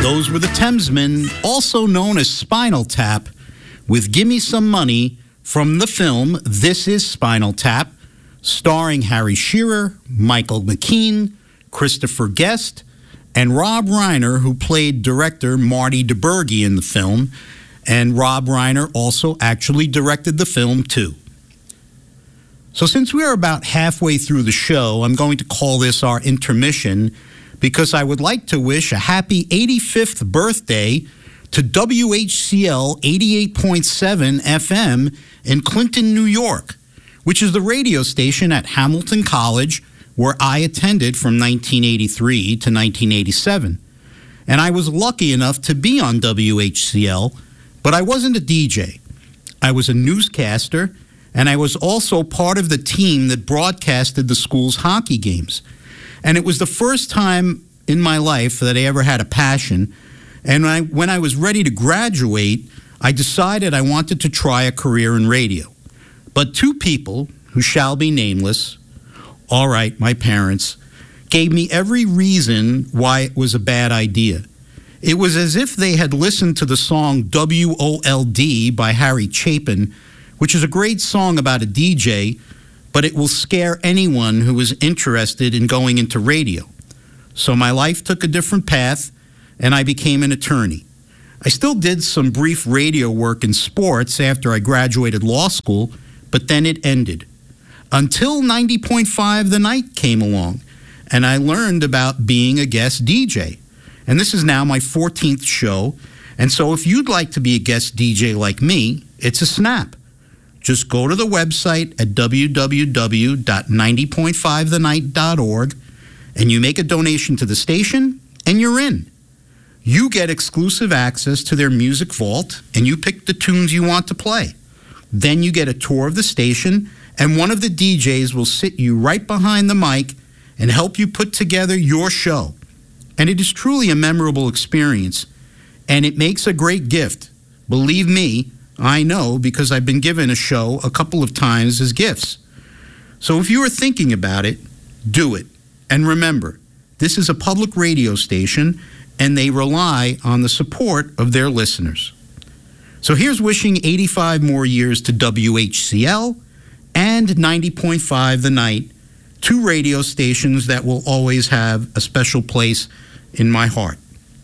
Those were the Thamesmen, also known as Spinal Tap, with Gimme Some Money from the film This Is Spinal Tap, starring Harry Shearer, Michael McKean, Christopher Guest, and Rob Reiner, who played director Marty DeBurgi in the film, and Rob Reiner also actually directed the film too. So since we are about halfway through the show, I'm going to call this our intermission, because I would like to wish a happy 85th birthday to WHCL 88.7 FM in Clinton, New York, which is the radio station at Hamilton College where I attended from 1983 to 1987. And I was lucky enough to be on WHCL, but I wasn't a DJ. I was a newscaster, and I was also part of the team that broadcasted the school's hockey games. And it was the first time in my life that I ever had a passion. And when I was ready to graduate, I decided I wanted to try a career in radio. But two people, who shall be nameless, all right, my parents, gave me every reason why it was a bad idea. It was as if they had listened to the song WOLD by Harry Chapin, which is a great song about a DJ, but it will scare anyone who is interested in going into radio. So my life took a different path, and I became an attorney. I still did some brief radio work in sports after I graduated law school, but then it ended. Until 90.5 The Night came along, and I learned about being a guest DJ. And this is now my 14th show, and so if you'd like to be a guest DJ like me, it's a snap. Just go to the website at www.90.5thenight.org, and you make a donation to the station, and you're in. You get exclusive access to their music vault, and you pick the tunes you want to play. Then you get a tour of the station, and one of the DJs will sit you right behind the mic and help you put together your show. And it is truly a memorable experience, and it makes a great gift. Believe me, I know, because I've been given a show a couple of times as gifts. So if you are thinking about it, do it. And remember, this is a public radio station, and they rely on the support of their listeners. So here's wishing 85 more years to WHCL and 90.5 The Night, two radio stations that will always have a special place in my heart.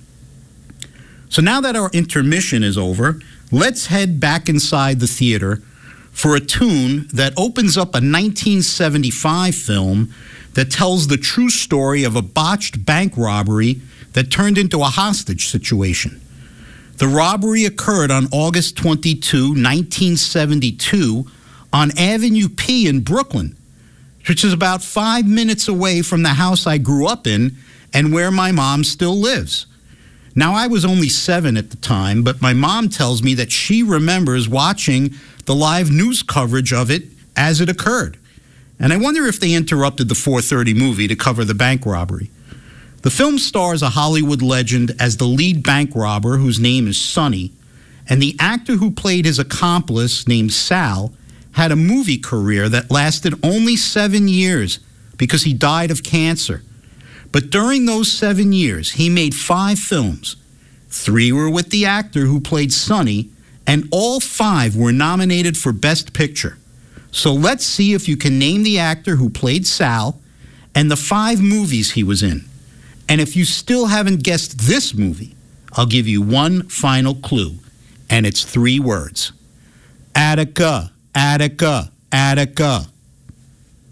So now that our intermission is over, let's head back inside the theater for a tune that opens up a 1975 film that tells the true story of a botched bank robbery that turned into a hostage situation. The robbery occurred on August 22, 1972, on Avenue P in Brooklyn, which is about 5 minutes away from the house I grew up in and where my mom still lives. Now, I was only 7 at the time, but my mom tells me that she remembers watching the live news coverage of it as it occurred. And I wonder if they interrupted the 4:30 movie to cover the bank robbery. The film stars a Hollywood legend as the lead bank robber, whose name is Sonny, and the actor who played his accomplice, named Sal, had a movie career that lasted only 7 years because he died of cancer. But during those 7 years, he made 5 films. 3 were with the actor who played Sonny, and all 5 were nominated for Best Picture. So let's see if you can name the actor who played Sal and the 5 movies he was in. And if you still haven't guessed this movie, I'll give you one final clue, and it's 3 words. Attica, Attica, Attica.